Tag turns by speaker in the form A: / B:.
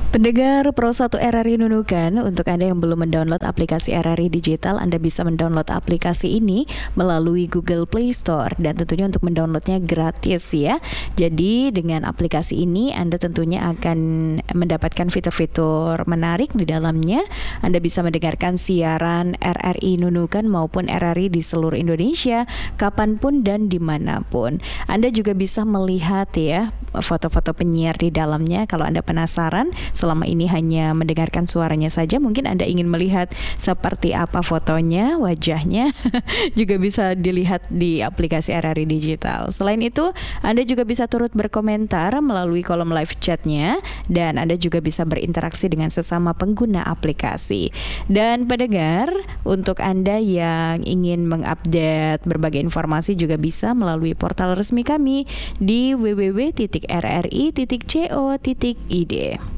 A: Pendengar Pro 1 RRI Nunukan, untuk Anda yang belum mendownload aplikasi RRI Digital, Anda bisa mendownload aplikasi ini melalui Google Play Store dan tentunya untuk mendownloadnya gratis ya. Jadi dengan aplikasi ini Anda tentunya akan mendapatkan fitur-fitur menarik di dalamnya. Anda bisa mendengarkan siaran RRI Nunukan maupun RRI di seluruh Indonesia, kapanpun dan dimanapun. Anda juga bisa melihat ya foto-foto penyiar di dalamnya. Kalau Anda penasaran, selama ini hanya mendengarkan suaranya saja, mungkin Anda ingin melihat seperti apa fotonya, wajahnya, juga bisa dilihat di aplikasi RRI Digital. Selain itu, Anda juga bisa turut berkomentar melalui kolom live chatnya, dan Anda juga bisa berinteraksi dengan sesama pengguna aplikasi. Dan pendengar, untuk Anda yang ingin mengupdate berbagai informasi juga bisa melalui portal resmi kami di www.rri.co.id.